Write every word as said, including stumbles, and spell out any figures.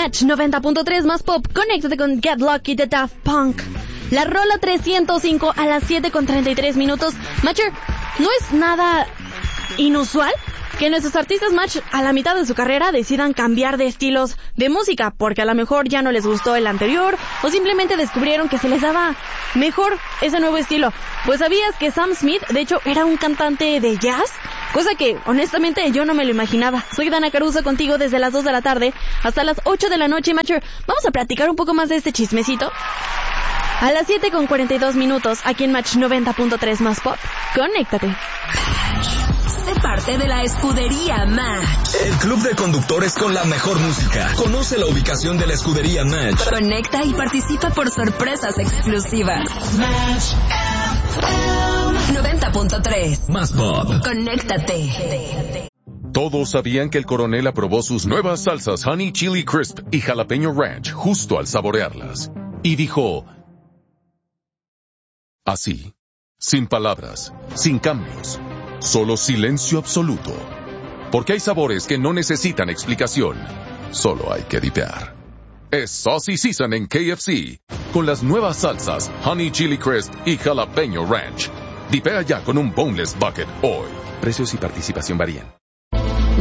Match noventa punto tres más pop, conéctate con Get Lucky de Daft Punk. La rola trescientos cinco a las siete con treinta y tres minutos. Matcher, no es nada inusual que nuestros artistas Match a la mitad de su carrera decidan cambiar de estilos de música, porque a lo mejor ya no les gustó el anterior o simplemente descubrieron que se les daba mejor ese nuevo estilo. Pues sabías que Sam Smith, de hecho, era un cantante de jazz, cosa que honestamente yo no me lo imaginaba. Soy Dana Caruso contigo desde las dos de la tarde hasta las ocho de la noche. Matcher, vamos a platicar un poco más de este chismecito. A las siete con cuarenta y dos minutos, aquí en Match noventa punto tres más pop, conéctate. Sé parte de la escudería Match. El club de conductores con la mejor música. Conoce la ubicación de la escudería Match. Conecta y participa por sorpresas exclusivas. Match noventa punto tres más pop. Conéctate. Todos sabían que el coronel aprobó sus nuevas salsas Honey Chili Crisp y Jalapeño Ranch justo al saborearlas. Y dijo... así, sin palabras, sin cambios, solo silencio absoluto. Porque hay sabores que no necesitan explicación, solo hay que dipear. Es Saucy Season en K F C, con las nuevas salsas Honey Chili Crisp y Jalapeño Ranch. Dipea ya con un Boneless Bucket hoy. Precios y participación varían.